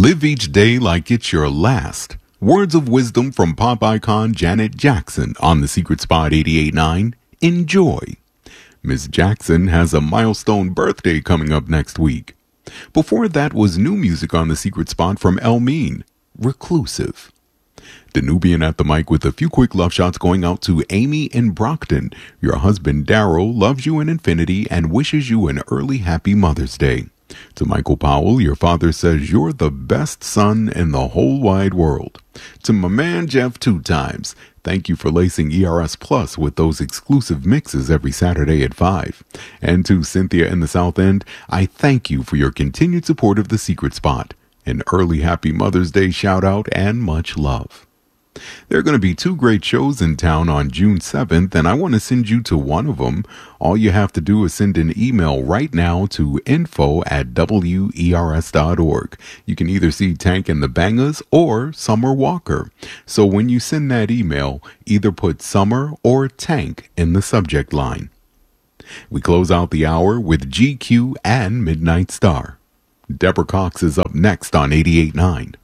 Live each day like it's your last. Words of wisdom from pop icon Janet Jackson on The Secret Spot 88.9. Enjoy. Miss Jackson has a milestone birthday coming up next week. Before that was new music on The Secret Spot from El Mean, Reclusive. Danubian at the mic with a few quick love shots going out to Amy in Brockton. Your husband Daryl loves you in infinity and wishes you an early happy Mother's Day. To Michael Powell, your father says you're the best son in the whole wide world. To my man Jeff 2 times, thank you for lacing ERS Plus with those exclusive mixes every Saturday at 5. And to Cynthia in the South End, I thank you for your continued support of The Secret Spot. An early happy Mother's Day shout out and much love. There are going to be 2 great shows in town on June 7th, and I want to send you to one of them. All you have to do is send an email right now to info@wers.org. You can either see Tank and the Bangers or Summer Walker. So when you send that email, either put Summer or Tank in the subject line. We close out the hour with GQ and Midnight Star. Deborah Cox is up next on 88.9.